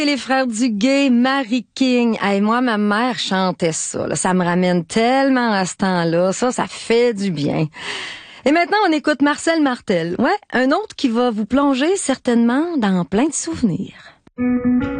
Les frères Duguay, Marie King. Hey, moi, ma mère chantait ça. Là. Ça me ramène tellement à ce temps-là. Ça fait du bien. Et maintenant, on écoute Marcel Martel. Ouais, un autre qui va vous plonger certainement dans plein de souvenirs.